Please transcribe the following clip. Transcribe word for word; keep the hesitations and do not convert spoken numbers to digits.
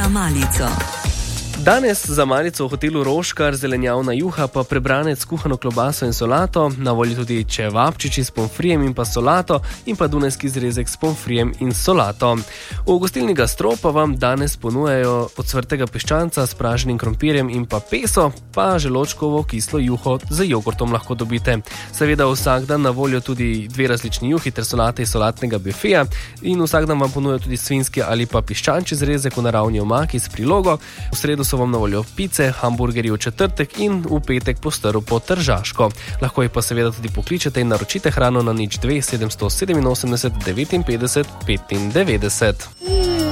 za malico. Danes za malico v hotelu Roškar zelenjavna juha pa prebranec kuhano klobaso in solato, na voljo tudi čevapčiči s pomfrijem in pa solato in pa dunajski zrezek s pomfrijem in solato. V gostilni Gastro pa vam danes ponujajo ocvrtega piščanca s praženim krompirjem in pa peso, pa želočkovo kislo juho z jogurtom lahko dobite. Seveda vsak dan na voljo tudi dve različni juhi ter solate iz solatnega bifeja in vsak dan vam ponujajo tudi svinjski ali pa piščančji zrezek v naravni omaki s prilogo. V sredo so vam na voljo pice, hamburgerji v četrtek in v petek postrv po tržaško. Lahko jih pa seveda tudi pokličete in naročite hrano na nič dve sedemsto sedeminosemdeset devetinpetdeset petindevetdeset.